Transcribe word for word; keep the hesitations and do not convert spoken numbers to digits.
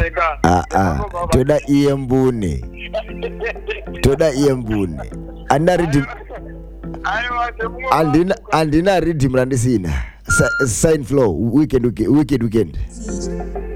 Ah ah. Toda iye mbune. Toda iye mbune. Andina redeem. Andina andina redeem randisina. Sign flow weekend weekend weekend.